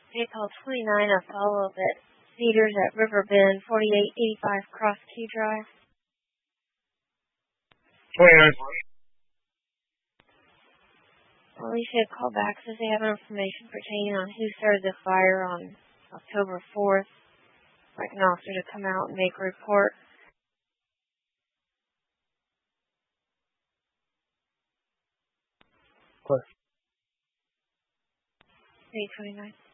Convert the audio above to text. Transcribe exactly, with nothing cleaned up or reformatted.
J call twenty-nine, a follow-up at Cedars at River Bend, forty-eight eighty-five Cross Key Drive. twenty-nine. Alicia called back, says they have information pertaining on who started the fire on October fourth. I'd like an officer to come out and make a report. What? eight twenty-nine.